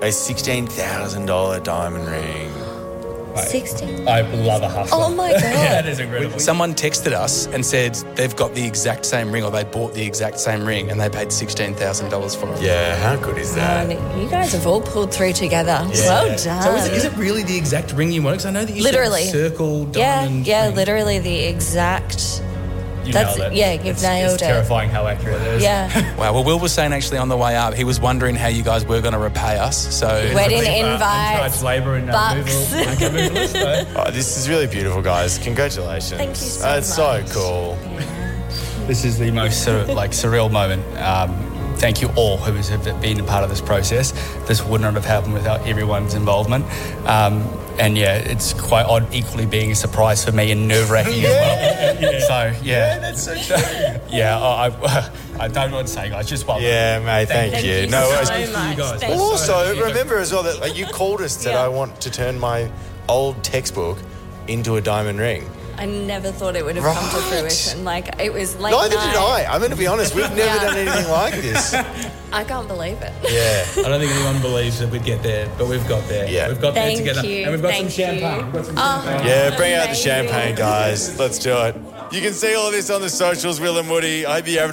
A $16,000 diamond ring. 16. I love a hustler. Oh my God. That is incredible. Someone texted us and said they've got the exact same ring, or they bought the exact same ring, and they paid $16,000 for it. Yeah, how good is that? You guys have all pulled through together. Well done. So is it really the exact ring you want? Because I know that you Literally. said circle, diamond. Yeah, ring. literally the exact. You That's nailed it. yeah, you've nailed it's it. terrifying how accurate it is. Yeah. Wow. Well, Will was saying actually on the way up, he was wondering how you guys were going to repay us. So Wedding And invites. charge labour and bucks. Oh, this is really beautiful, guys. Congratulations. Thank you so That's much. so cool. This is the most surreal moment. Thank you all who have been a part of this process. This would not have happened without everyone's involvement. And yeah, it's quite odd equally being a surprise for me and nerve-wracking as well. So yeah, that's so true. yeah. I don't know what to say, guys. Just well. Yeah, mate, thank you. No worries. so much. guys. Thank Well, you. also, remember as well that you called us and said, Yeah. I want to turn my old textbook into a diamond ring. I never thought it would have come to Right. fruition. Like, it was late Neither night. did I. I'm going to be honest, we've never done anything like this. I can't believe it. Yeah. I don't think anyone believes that we'd get there, but we've got there. Yeah. We've got Thank there together. you. And we've got Thank some champagne. you. We've got some Oh, champagne. Yeah, bring out the amazing. champagne, guys. Let's do it. You can see all of this on the socials, Will and Woody. I hope you're having